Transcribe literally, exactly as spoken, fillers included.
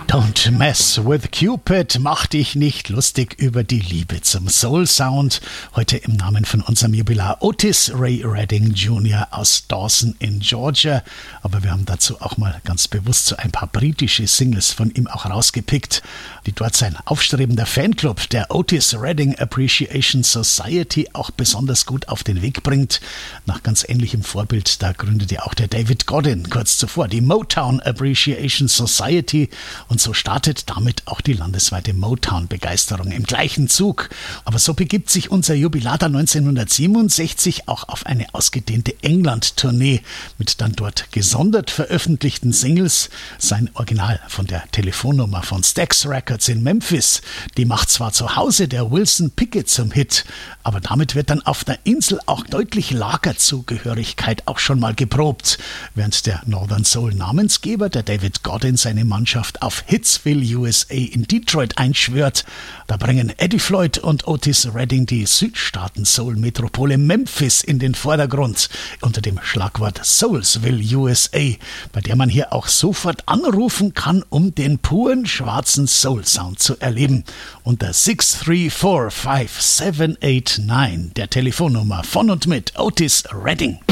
Don't mess with Cupid, mach dich nicht lustig über die Liebe zum Soul Sound. Heute im Namen von unserem Jubilar Otis Ray Redding Junior aus Dawson in Georgia. Aber wir haben dazu auch mal ganz bewusst so ein paar britische Singles von ihm auch rausgepickt, die dort sein aufstrebender Fanclub, der Otis Redding Appreciation Society, auch besonders gut auf den Weg bringt. Nach ganz ähnlichem Vorbild, da gründete auch der David Godin kurz zuvor die Motown Appreciation Society. Und so startet damit auch die landesweite Motown-Begeisterung im gleichen Zug. Aber so begibt sich unser Jubilar dann neunzehnhundertsiebenundsechzig auch auf eine ausgedehnte England-Tournee mit dann dort gesondert veröffentlichten Singles. Sein Original von der Telefonnummer von Stax Records in Memphis, die macht zwar zu Hause der Wilson Pickett zum Hit, aber damit wird dann auf der Insel auch deutlich Lagerzugehörigkeit auch schon mal geprobt, während der Northern Soul Namensgeber, der David Godin, seine Mannschaft auf Hitsville, U S A in Detroit einschwört. Da bringen Eddie Floyd und Otis Redding die Südstaaten-Soul-Metropole Memphis in den Vordergrund unter dem Schlagwort Soulsville, U S A, bei der man hier auch sofort anrufen kann, um den puren schwarzen Soul-Sound zu erleben. Unter six three four five seven eight nine, der Telefonnummer von und mit Otis Redding.